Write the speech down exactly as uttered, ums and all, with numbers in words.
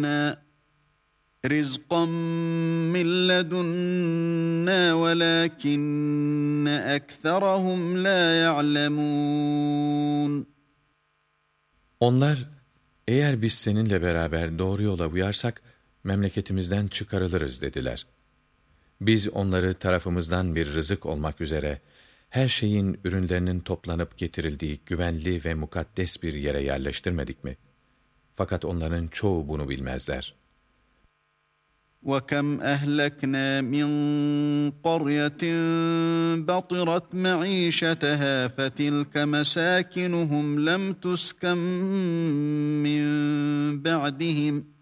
رِزْقَنَا رِزْقًا مِّن لَّدُنَّا وَلَٰكِنَّ أَكْثَرَهُمْ لَا يَعْلَمُونَ. Onlar, eğer biz seninle beraber doğru yola uyarsak, memleketimizden çıkarılırız dediler. Biz onları tarafımızdan bir rızık olmak üzere, her şeyin ürünlerinin toplanıp getirildiği güvenli ve mukaddes bir yere yerleştirmedik mi? Fakat onların çoğu bunu bilmezler. وَكَمْ أَهْلَكْنَا مِنْ قَرْيَةٍ بَطِرَتْ مَعِيشَتَهَا فَتِلْكَ مَسَاكِنُهُمْ لَمْ تُسْكَنْ مِنْ بَعْدِهِمْ